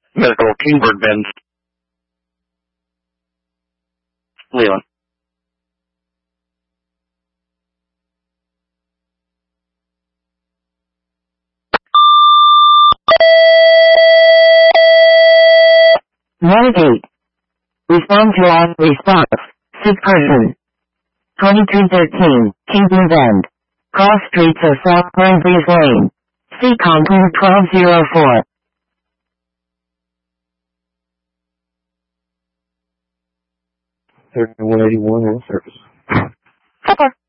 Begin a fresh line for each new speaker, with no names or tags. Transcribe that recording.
Medical Kingbird Bend. Leland.
Navigate. Respond to all response. Sick person. 2313, Kingsman Bend. Cross streets of South Grand Breeze Lane. Seacom 1204.
3181 on service.
Okay.